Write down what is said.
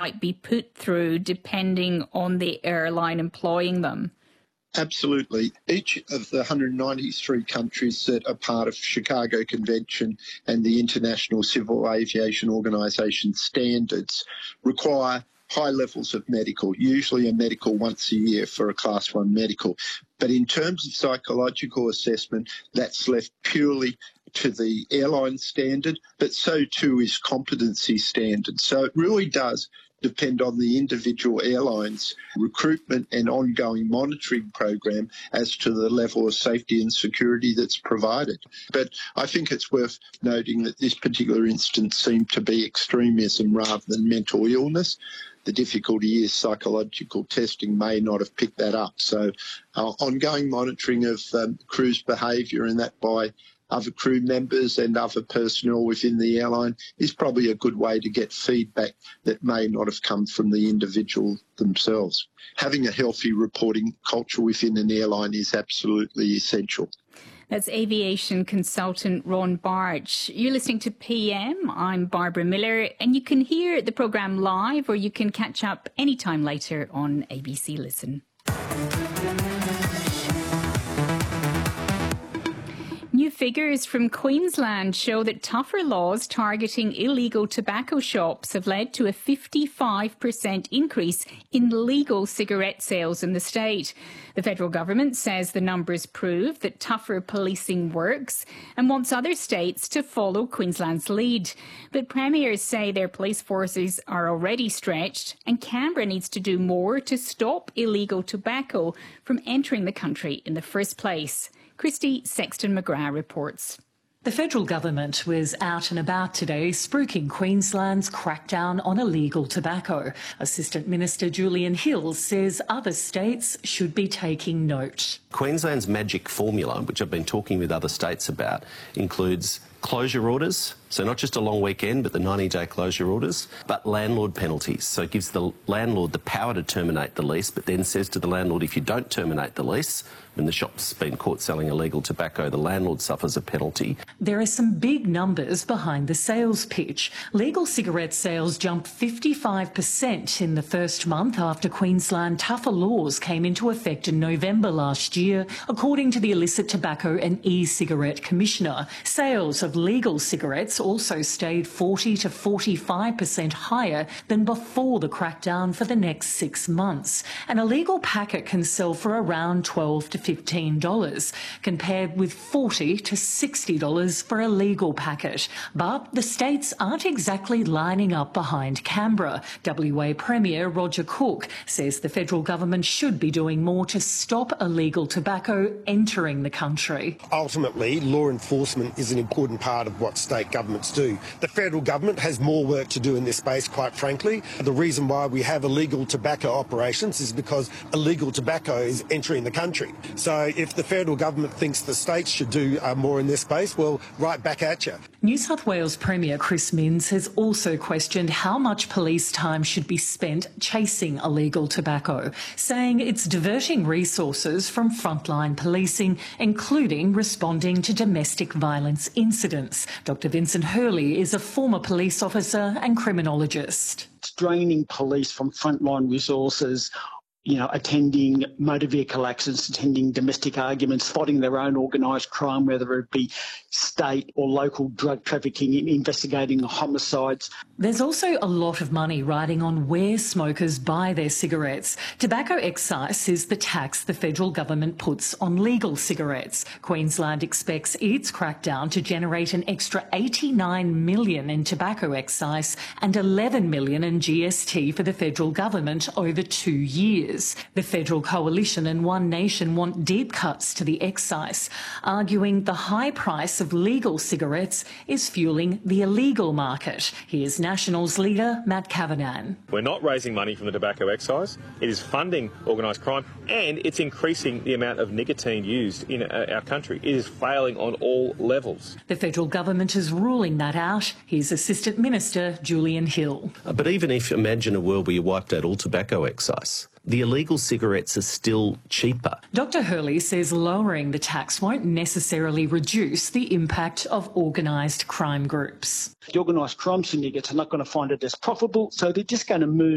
might be put through depending on the airline employing them? Absolutely. Each of the 193 countries that are part of Chicago Convention and the International Civil Aviation Organization standards require high levels of medical, usually a medical once a year for a Class 1 medical. But in terms of psychological assessment, that's left purely to the airline standard, but so too is competency standard. So it really does depend on the individual airline's recruitment and ongoing monitoring program as to the level of safety and security that's provided. But I think it's worth noting that this particular instance seemed to be extremism rather than mental illness. The difficulty is psychological testing may not have picked that up. So ongoing monitoring of crew's behaviour and that by other crew members and other personnel within the airline is probably a good way to get feedback that may not have come from the individual themselves. Having a healthy reporting culture within an airline is absolutely essential. That's aviation consultant Ron Barch. You're listening to PM. I'm Barbara Miller, and you can hear the programme live or you can catch up anytime later on ABC Listen. New figures from Queensland show that tougher laws targeting illegal tobacco shops have led to a 55% increase in legal cigarette sales in the state. The federal government says the numbers prove that tougher policing works and wants other states to follow Queensland's lead. But premiers say their police forces are already stretched and Canberra needs to do more to stop illegal tobacco from entering the country in the first place. Christy Sexton-McGrath reports. The federal government was out and about today spruiking Queensland's crackdown on illegal tobacco. Assistant Minister Julian Hill says other states should be taking note. Queensland's magic formula, which I've been talking with other states about, includes closure orders, so not just a long weekend, but the 90-day closure orders, but landlord penalties. So it gives the landlord the power to terminate the lease, but then says to the landlord, if you don't terminate the lease, when the shop's been caught selling illegal tobacco, the landlord suffers a penalty. There are some big numbers behind the sales pitch. Legal cigarette sales jumped 55% in the first month after Queensland tougher laws came into effect in November last year, according to the Illicit Tobacco and E-Cigarette Commissioner. Sales of legal cigarettes also stayed 40 to 45% higher than before the crackdown for the next 6 months. An illegal packet can sell for around $12 to $15, compared with $40 to $60 for a legal packet. But the states aren't exactly lining up behind Canberra. WA Premier Roger Cook says the federal government should be doing more to stop illegal tobacco entering the country. Ultimately, law enforcement is an important part of what state governments do. The federal government has more work to do in this space, quite frankly. The reason why we have illegal tobacco operations is because illegal tobacco is entering the country. So if the federal government thinks the states should do more in this space, well, right back at you. New South Wales Premier Chris Minns has also questioned how much police time should be spent chasing illegal tobacco, saying it's diverting resources from frontline policing, including responding to domestic violence incidents. Dr Vincent Hurley is a former police officer and criminologist. It's draining police from frontline resources, attending motor vehicle accidents, attending domestic arguments, spotting their own organised crime, whether it be state or local drug trafficking, investigating homicides. There's also a lot of money riding on where smokers buy their cigarettes. Tobacco excise is the tax the federal government puts on legal cigarettes. Queensland expects its crackdown to generate an extra $89 million in tobacco excise and $11 million in GST for the federal government over 2 years. The Federal Coalition and One Nation want deep cuts to the excise, arguing the high price of legal cigarettes is fueling the illegal market. Here's Nationals leader Matt Cavanan. We're not raising money from the tobacco excise. It is funding organised crime and it's increasing the amount of nicotine used in our country. It is failing on all levels. The federal government is ruling that out. Here's Assistant Minister Julian Hill. But even if you imagine a world where you wiped out all tobacco excise, the illegal cigarettes are still cheaper. Dr Hurley says lowering the tax won't necessarily reduce the impact of organised crime groups. The organised crime syndicates are not going to find it as profitable, so they're just going to move